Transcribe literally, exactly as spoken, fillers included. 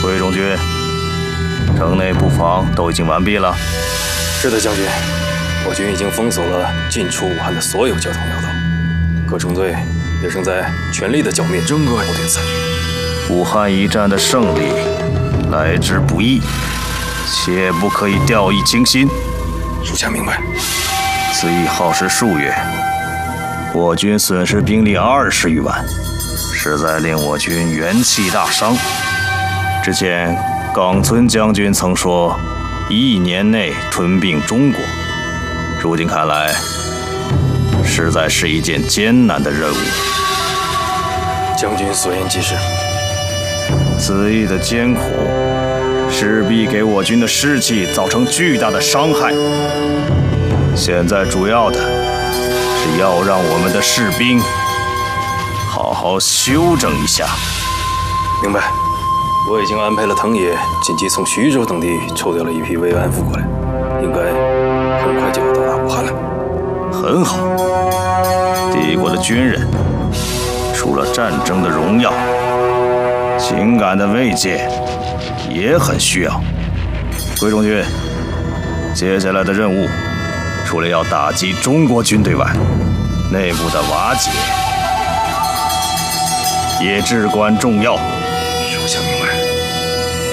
桂中军，城内布防都已经完毕了。 是的，将军，我军已经封锁了进出武汉的所有交通要道，各中队也正在全力的剿灭真恶有点残余。 武汉一战的胜利来之不易，切不可以掉以轻心。 属下明白。 此役耗时数月，我军损失兵力二十余万，实在令我军元气大伤。之前冈村将军曾说，一年内吞并中国，如今看来，实在是一件艰难的任务。 将军所言极是。 此役的艰苦，势必给我军的士气造成巨大的伤害。现在主要的是要让我们的士兵好好休整一下。 明白。我已经安排了藤野紧急从徐州等地抽调了一批慰安妇过来，应该很快就要到达武汉了。 很好。帝国的军人除了战争的荣耀，情感的慰藉也很需要。桂中军，接下来的任务，除了要打击中国军队外，内部的瓦解也至关重要。 属下明白。